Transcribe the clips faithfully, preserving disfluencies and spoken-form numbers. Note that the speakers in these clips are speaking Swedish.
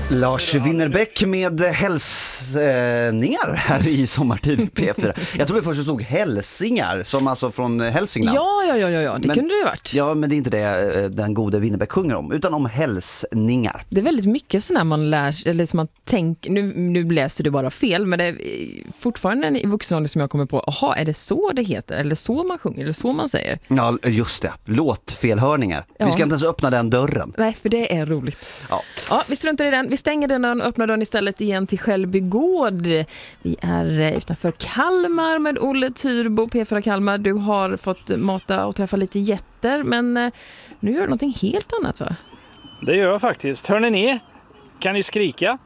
Lars Winnerbäck med hälsningar här i Sommartid P fyra. Jag tror det först stod hälsingar, som alltså från Hälsingland. Ja, ja, ja, ja, ja. det men, kunde det ju varit. Ja, men det är inte det den gode Winnerbäck sjunger om, utan om hälsningar. Det är väldigt mycket sådär man lär, eller som man tänker, nu, nu läser du bara fel, men det är fortfarande i vuxen ålder som jag kommer på, aha, är det så det heter? Eller så man sjunger? Eller så man säger? Ja, just det. Låtfelhörningar. Ja. Vi ska inte ens öppna den dörren. Nej, för det är roligt. Ja. Ja, vi struntar i den. Vi stänger den och öppnar den istället igen till Skällby gård. Vi är utanför Kalmar med Olle Tyrbo, P fyra Kalmar. Du har fått mata och träffa lite jätter, men nu gör du någonting helt annat, va? Det gör jag faktiskt. Hör ni ner? Kan ni skrika?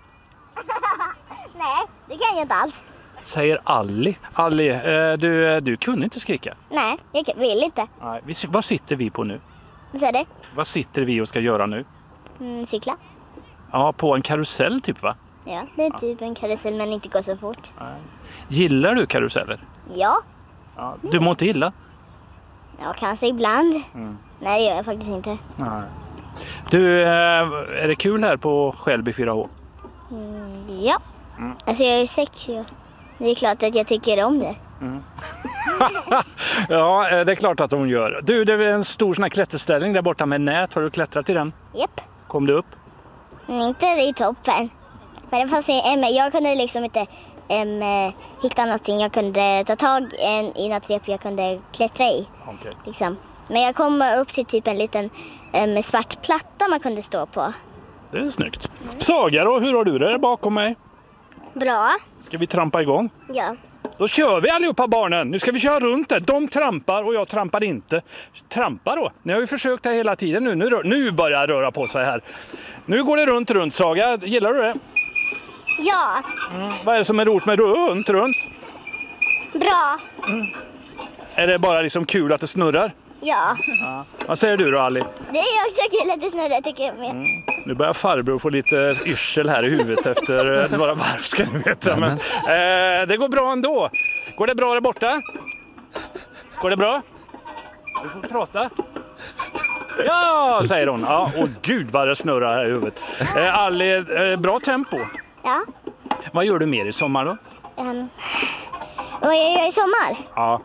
Nej, det kan jag inte alls. Säger Alli. Alli, eh, du, du kunde inte skrika. Nej, jag vill inte. Nej, vi, vad sitter vi på nu? Vad säger du? Vad sitter vi och ska göra nu? Mm, cykla. Ja, på en karusell typ, va? Ja, det är typ en karusell men inte går så fort. Nej. Gillar du karuseller? Ja, Ja, du mår inte illa? ja kanske ibland. Mm. Nej, det gör jag faktiskt inte. Nej. Du, eh, är det kul här på Skällby fyra H? Mm, ja. Alltså jag är sex, ja. Det är klart att jag tycker om det. Ja, eh, det är klart att hon gör. Du, det är en stor sån här klätterställning där borta med nät. Har du klättrat i den? Japp. Kom du upp? Mm, inte i toppen. Men det fanns en, em, jag kunde liksom inte em, hitta någonting. Jag kunde ta tag en, i något rep jag kunde klättra i. Okej. Liksom. Men jag kom upp till typ en liten em, svart platta man kunde stå på. Det är snyggt. Saga då, hur har du det bakom mig? Bra. Ska vi trampa igång? Ja. Då kör vi allihopa barnen. Nu ska vi köra runt där. De trampar och jag trampar inte. Trampa då. Ni har ju försökt här hela tiden nu. Nu, nu börjar det röra på sig här. Nu går det runt, runt, Saga. Gillar du det? Ja. Mm. Vad är det som är roligt med runt, runt? Bra. Mm. Är det bara liksom kul att det snurrar? Ja. Ja. Vad säger du då, Ali? Det är också kul att det snurrar, tycker jag med. Mm. Nu börjar farbror få lite yrsel här i huvudet efter några varv, ska ni veta. Men, eh, det går bra ändå. Går det bra där borta? Går det bra? Du får prata. Ja, säger hon. Ja, och gud vad det snurrar här i huvudet. Eh, Ali, eh, bra tempo. Ja. Vad gör du mer i sommar då? Um, vad jag gör i sommar? Ja.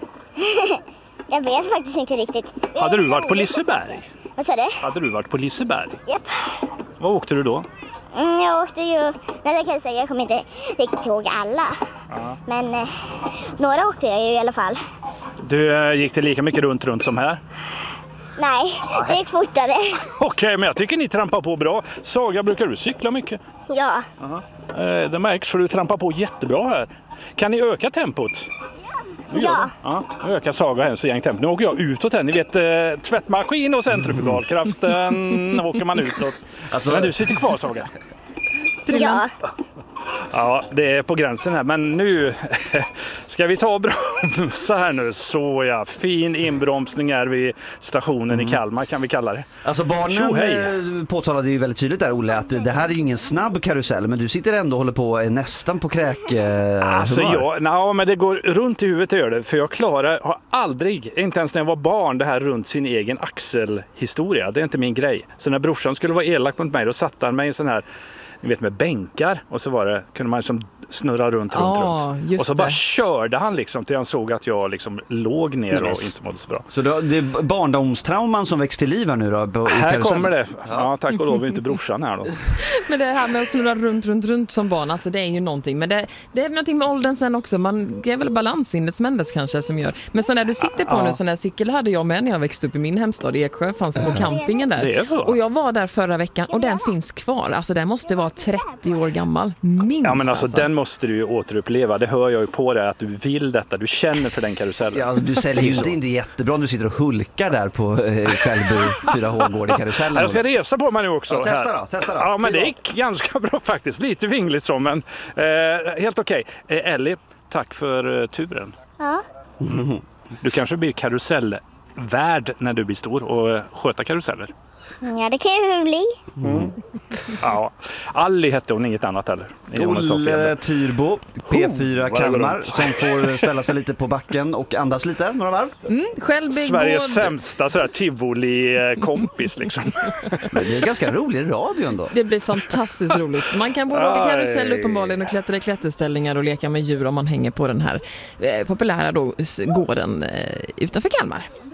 Jag vet faktiskt inte riktigt. Hade du varit på Liseberg? Vad sa du? Hade du varit på Liseberg? Japp. Vad åkte du då? Mm, jag åkte ju, nej, det kan jag säga, jag kommer inte riktigt ihåg alla. Ja. Men eh, några åkte jag ju i alla fall. Du, eh, gick det lika mycket runt runt som här? Nej, det gick fortare. Okej, men jag tycker ni trampar på bra. Saga, brukar du cykla mycket? Ja. Uh-huh. Eh, det märks, för du trampar på jättebra här. Kan ni öka tempot? Nu gör Ja. det. Ja. Nu ökar Saga här så gäng tempo. Nu åker jag utåt här. Ni vet, eh, tvättmaskin och centrifugalkraften åker man utåt. Alltså, men du sitter kvar, Saga. Ja. Ja, det är på gränsen här. Men nu ska vi ta och bromsa här nu. Så ja, fin inbromsning är vid stationen mm. i Kalmar, kan vi kalla det. Alltså barnen Tjo, påtalade ju väldigt tydligt där, Olle, att det här är ju ingen snabb karusell, men du sitter ändå och håller på nästan på kräk eh, Alltså jag, na, men det går runt i huvudet, gör det. För jag klarar, har aldrig, inte ens när jag var barn, det här runt sin egen axelhistoria. Det är inte min grej. Så när brorsan skulle vara elak mot mig, då satte han mig i en sån här, ni vet, med bänkar, och så var det, kunde man liksom snurra runt, runt, ah, runt. Och så det. bara körde han liksom till han såg att jag liksom låg ner och inte mådde så bra. Så det är barndomstrauman som växte till liv här nu då? På, här karusell. kommer det. Ja, tack och lov är inte brorsan här då. Men det här med att snurra runt, runt, runt som barn, alltså det är ju någonting. Men det, det är någonting med åldern sen också. Man, det är väl balansinnet som ändas kanske som gör. Men så när du sitter på ja. nu, sån här cykel hade jag med när jag växte upp i min hemstad i Eksjö, fanns på campingen där. Det är så. Och jag var där förra veckan och den finns kvar. Alltså den måste vara trettio år gammal, minst. Ja, men alltså, alltså. den måste du ju återuppleva. Det hör jag ju på dig att du vill detta. Du känner för den karusellen. Ja, du säljer ju inte, inte jättebra. Du sitter och hulkar där på eh, Skällby fyra H-gård i karusellen. Jag ska resa på mig nu också. Ja, testa här. då, testa då. Ja, men det gick ganska bra faktiskt. Lite vingligt så, men eh, helt okej. Okay. Eh, Ellie, tack för eh, turen. Ja. Mm. Du kanske blir karusellvärd när du blir stor och eh, sköta karuseller. Ja, det kan ju bli. Mm. Ja. Alli hette hon, inget annat heller. Olle Tyrbo, P fyra Oh, Kalmar, som får ställa sig lite på backen och andas lite, några varv. Mm, Självbegåvad. Sveriges sämsta sådär tivoli-kompis liksom. Men det är ganska rolig radio ändå. Det blir fantastiskt roligt. Man kan både åka karusell uppenbarligen och klättra i klätterställningar och leka med djur om man hänger på den här eh, populära då, gården eh, utanför Kalmar.